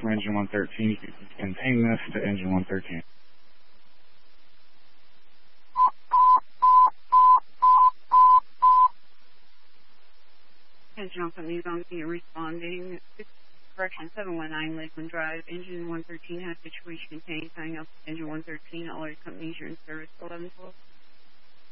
from engine 113. You can contain this to engine 113. Engine on company is on the responding. Correction 719 Lakeland Drive. Engine 113 has situation contained. Signing up engine 113. All other companies you're in service 1112.